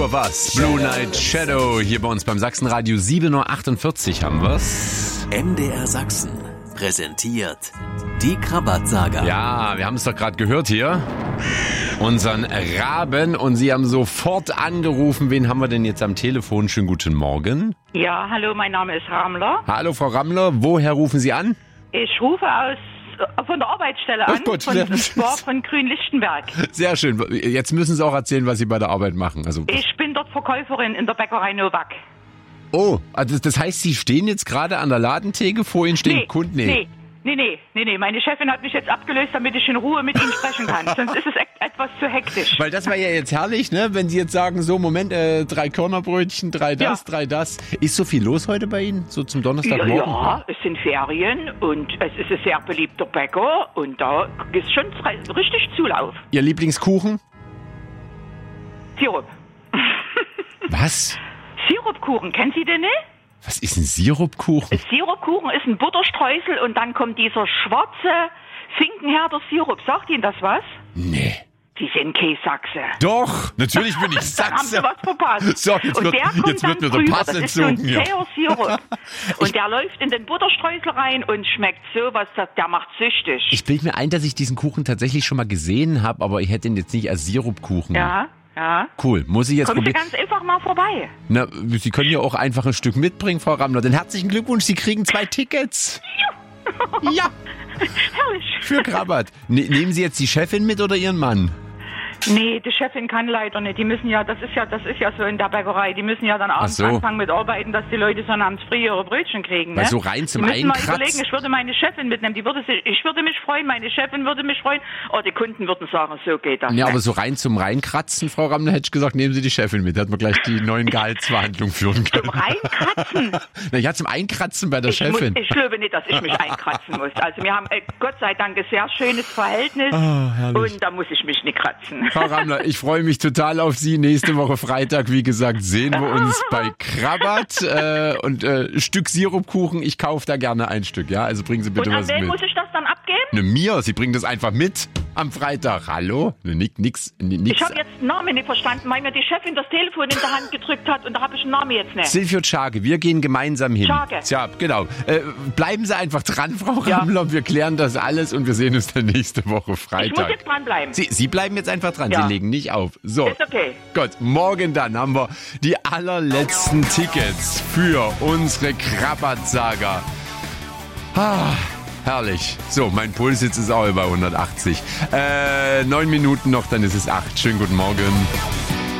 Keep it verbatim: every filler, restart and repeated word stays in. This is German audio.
Was? Blue Night Shadow hier bei uns beim Sachsenradio. sieben Uhr achtundvierzig haben wir's. M D R Sachsen präsentiert die Krabat-Saga. Ja, wir haben es doch gerade gehört hier. Unseren Raben. Und Sie haben sofort angerufen. Wen haben wir denn jetzt am Telefon? Schönen guten Morgen. Ja, hallo, mein Name ist Ramler. Hallo Frau Rammler. Woher rufen Sie an? Ich rufe aus von der Arbeitsstelle an, Ach Gott, von, ja. zwar von Grünlichtenberg. Sehr schön. Jetzt müssen Sie auch erzählen, was Sie bei der Arbeit machen. Also Ich bin dort Verkäuferin in der Bäckerei Novak. Oh, also das heißt, Sie stehen jetzt gerade an der Ladentheke, vor Ihnen stehen Nee, Kunden? nee, nee, nee, nee, nee. Meine Chefin hat mich jetzt abgelöst, damit ich in Ruhe mit Ihnen sprechen kann. Sonst ist es e- etwas zu hektisch. Weil das war ja jetzt herrlich, ne? Wenn Sie jetzt sagen, so, Moment, äh, drei Körnerbrötchen, drei das, Ja. drei das. Ist so viel los heute bei Ihnen, so zum Ja, Donnerstagmorgen? ja, es sind Ferien und es ist ein sehr beliebter Bäcker und da ist schon tre- richtig Zulauf. Ihr Lieblingskuchen? Sirup. Was? Sirupkuchen, kennen Sie den nicht? Was ist ein Sirupkuchen? Sirupkuchen ist ein Butterstreusel und dann kommt dieser schwarze Finkenherder Sirup. Sagt Ihnen das was? Nee. Sie sind kein Sachse. Doch, natürlich bin ich Dann haben Sie Sachse. was verpasst. So, jetzt und wird- der kommt jetzt dann wird mir der drüber. Pass Das ist so ein entzogen hier. zäher Sirup. Und der läuft in den Butterstreusel rein und schmeckt sowas, das- der macht süchtig. Ich bilde mir ein, dass ich diesen Kuchen tatsächlich schon mal gesehen habe, aber ich hätte ihn jetzt nicht als Sirupkuchen. ja, ja. Cool, muss ich jetzt Kommen Sie probieren. ganz einfach mal vorbei. Na, Sie können ja auch einfach ein Stück mitbringen, Frau Rammler. Denn herzlichen Glückwunsch, Sie kriegen zwei Tickets. Ja, Herrlich. für Krabat. Ne, nehmen Sie jetzt die Chefin mit oder Ihren Mann? Nee, die Chefin kann leider nicht. Die müssen ja, das ist ja, das ist ja so in der Bäckerei. Die müssen ja dann abends so. anfangen mit Arbeiten, dass die Leute so abends früh ihre Brötchen kriegen. Weil Ne? so rein zum die müssen mal Einkratzen- überlegen, ich würde meine Chefin mitnehmen. Die würde sich, ich würde mich freuen, meine Chefin würde mich freuen. Oh, die Kunden würden sagen, so geht das. Ja, ne? aber so rein zum Reinkratzen, Frau Rammler, hätte ich gesagt, nehmen Sie die Chefin mit. Da hätten wir gleich die neuen Gehaltsverhandlungen führen können. Zum Reinkratzen. Na ja, zum Einkratzen bei der Ich, muss, Chefin. ich glaube nicht, dass ich mich einkratzen muss. Also wir haben äh, Gott sei Dank ein sehr schönes Verhältnis Oh, herrlich. und da muss ich mich nicht kratzen. Frau Rammler, ich freue mich total auf Sie. Nächste Woche Freitag, wie gesagt, sehen wir uns bei Krabat. Äh, und äh, ein Stück Sirupkuchen, ich kaufe da gerne ein Stück. Ja, also bringen Sie bitte Und an was wen mit. muss ich das dann abgeben? Ne, mir, Sie bringen das einfach mit am Freitag. Hallo? Ne, nix, nix, nix. Ich habe jetzt einen Namen nicht verstanden, weil mir die Chefin das Telefon in der Hand gedrückt hat und da habe ich einen Namen jetzt nicht. Silvio Tschage, wir gehen gemeinsam hin. Tschage. Tja, genau. Äh, bleiben Sie einfach dran, Frau Ja. Rammler. Wir klären das alles und wir sehen uns dann nächste Woche Ich muss Freitag. jetzt dranbleiben. Sie, Sie bleiben jetzt einfach dran. Ja. Sie legen nicht auf. So. Ist okay. Gut, morgen dann haben wir die allerletzten Tickets für unsere Krabat-Saga. Ah, herrlich. So, mein Puls jetzt ist auch über hundertachtzig. Äh, neun Minuten noch, dann ist es acht. Schönen guten Morgen.